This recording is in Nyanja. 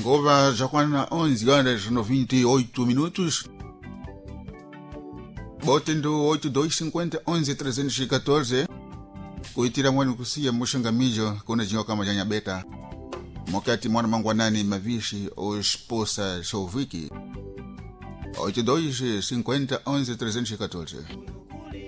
Ngova já kwana 11 horas 98 minutos. Botendo 8250 11 314. Kuitira mwani kusia mushangamijo kuna jinyo kama janya beta. Mokati mwana mangwanani mavishi o esposa Shoviki. 8250 11 314.